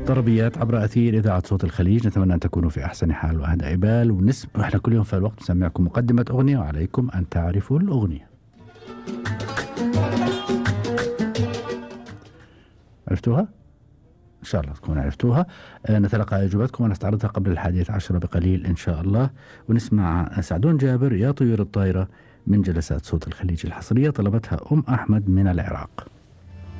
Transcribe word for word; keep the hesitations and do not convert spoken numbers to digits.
طربيات عبر أثير إذاعة صوت الخليج. نتمنى أن تكونوا في أحسن حال وأهدى بال. ونسم إحنا كل يوم في الوقت نسمعكم مقدمة أغنية وعليكم أن تعرفوا الأغنية. عرفتوها؟ إن شاء الله تكونوا عرفتوها. آه نتلقى إجاباتكم ونستعرضها قبل الحادية عشرة بقليل إن شاء الله. ونسمع سعدون جابر يا طيور الطايرة من جلسات صوت الخليج الحصرية، طلبتها أم أحمد من العراق.